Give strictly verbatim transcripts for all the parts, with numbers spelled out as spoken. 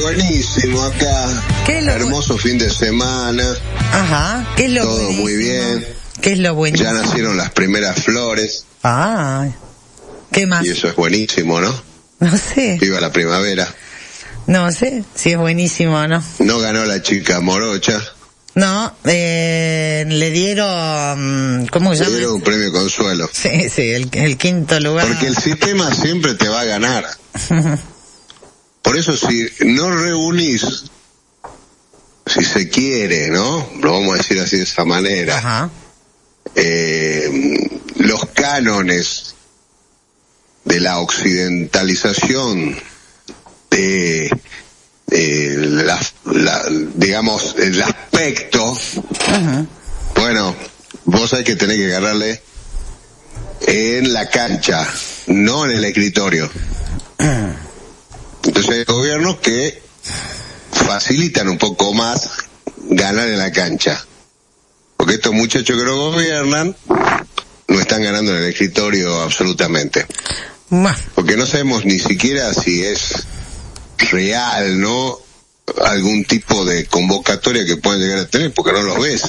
Buenísimo acá. ¿Qué es lo Hermoso bu- fin de semana. Ajá. ¿Qué es lo Todo buenísimo? muy bien. ¿Qué es lo buenísimo? Ya nacieron las primeras flores. Ah. ¿Qué más? Y eso es buenísimo, ¿no? No sé. Viva la primavera. No sé si es buenísimo o no. No ganó la chica morocha. No, eh, le dieron, ¿cómo se Le llama? dieron un premio consuelo. Sí, sí, el, el quinto lugar. Porque el sistema siempre te va a ganar. Por eso si no reunís, si se quiere, ¿no? Lo vamos a decir así de esa manera. Ajá. Eh, los cánones de la occidentalización de eh, la, la, digamos, el aspecto, uh-huh. Bueno, vos hay que tener que agarrarle en la cancha, no en el escritorio. Entonces hay gobiernos que facilitan un poco más ganar en la cancha, porque estos muchachos que lo gobiernan no están ganando en el escritorio absolutamente, porque no sabemos ni siquiera si es real, ¿no? Algún tipo de convocatoria que pueden llegar a tener, porque no los ves.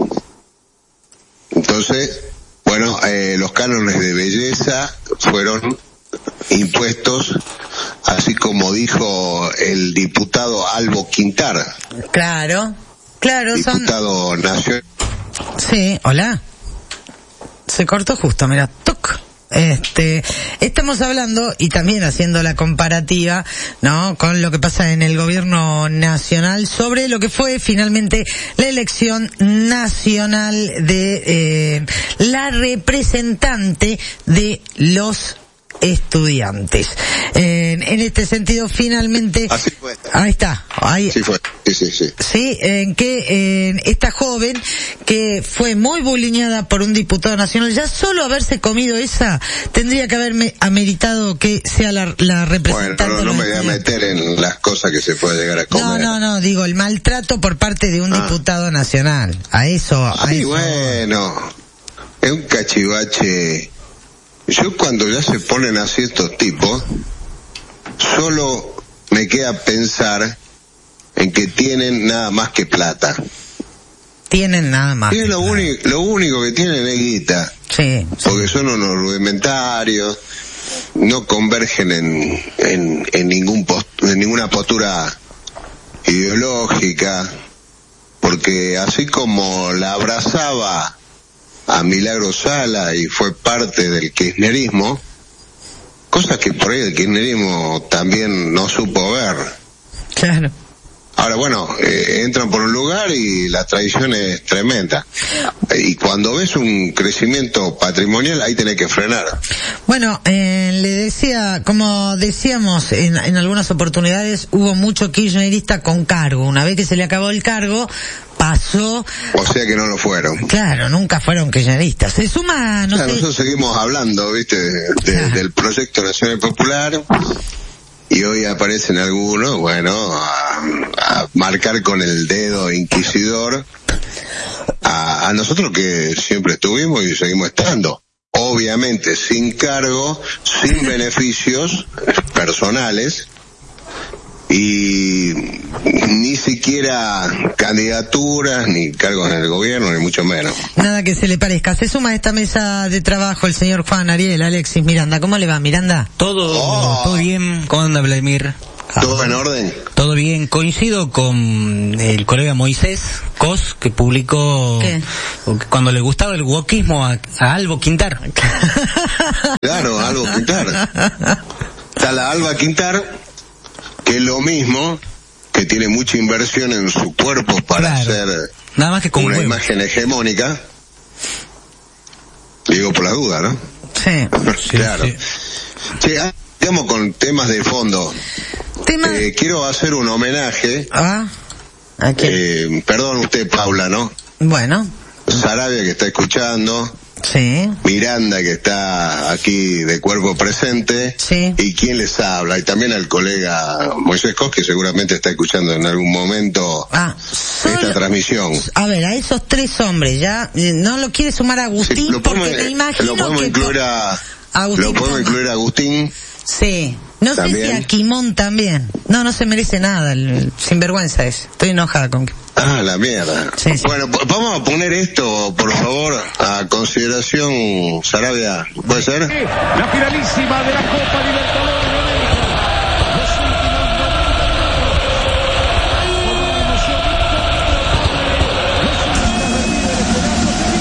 Entonces, bueno, eh, los cánones de belleza fueron impuestos, así como dijo el diputado Albo Quintar. Claro, claro, diputado son... nacional. Sí, hola. Se cortó justo, mira, toc. Este, estamos hablando y también haciendo la comparativa, ¿no? Con lo que pasa en el gobierno nacional sobre lo que fue finalmente la elección nacional de eh, la representante de los estudiantes. Eh, en este sentido, finalmente... Así fue. Ahí está. Ahí, sí fue. Sí, sí, sí. Sí, en que en esta joven que fue muy bulineada por un diputado nacional, ya solo haberse comido esa, tendría que haber ameritado que sea la, la representante. Bueno, no, no me voy a meter en las cosas que se puede llegar a comer. No, no, no, digo, el maltrato por parte de un ah. diputado nacional. A eso, a sí, eso. Bueno, es un cachivache. Yo cuando ya se ponen así estos tipos, solo me queda pensar en que tienen nada más que plata. Tienen nada más. Y lo único, lo único que tienen es guita. Sí. Porque son unos rudimentarios, no convergen en, en, en ningún post, en ninguna postura ideológica, porque así como la abrazaba a Milagro Sala y fue parte del kirchnerismo, cosa que por ahí el kirchnerismo también no supo ver. Claro. Ahora, bueno, eh, entran por un lugar y la traición es tremenda. Y cuando ves un crecimiento patrimonial, ahí tenés que frenar. Bueno, eh, le decía, como decíamos en, en algunas oportunidades, hubo mucho kirchnerista con cargo. Una vez que se le acabó el cargo, pasó... O sea que no lo fueron. Claro, nunca fueron kirchneristas. Se suma, no claro, sé... Nosotros seguimos hablando, viste, de, de, ah. del Proyecto Nacional Popular... Y hoy aparecen algunos, bueno, a, a marcar con el dedo inquisidor a, a nosotros que siempre estuvimos y seguimos estando. Obviamente sin cargo, sin beneficios personales y ni siquiera candidaturas, ni cargos en el gobierno, ni mucho menos. Nada que se le parezca. Se suma a esta mesa de trabajo el señor Juan Ariel, Alexis Miranda. ¿Cómo le va, Miranda? Todo, oh. todo bien. ¿Cómo anda, Vladimir? ¿Todo en orden? Todo bien. Coincido con el colega Moisés Cos, que publicó ¿Qué? Cuando le gustaba el wokismo a, a Albo Quintar. Claro, Albo Quintar. Está la Alba Quintar, que es lo mismo, que tiene mucha inversión en su cuerpo para claro. hacer Nada más que con una huevos. imagen hegemónica. Digo por la duda, ¿no? Sí. Claro. Sí, sí. Che, digamos con temas de fondo. ¿Tema? Eh, quiero hacer un homenaje. Ah, ¿a quién? Eh, perdón usted, Paula, ¿no? Bueno. Sarabia, que está escuchando. Sí. Miranda, que está aquí de cuerpo presente. Sí. Y quién les habla. Y también al colega Moisés Cos, que seguramente está escuchando en algún momento ah, solo, esta transmisión. A ver, a esos tres hombres, ¿ya? ¿No lo quiere sumar a Agustín? Sí, lo podemos, porque me imagino lo podemos que... incluir a... Agustín lo podemos Toma. incluir a Agustín. Sí. No ¿También? sé si a Quimón también. No, no se merece nada, el, el sinvergüenza ese. Estoy enojada con Quimón. Ah, la mierda. Sí, sí. Bueno, vamos a poner esto, por favor, a consideración, Sarabia. ¿Puede ser? La finalísima de la Copa Libertadores.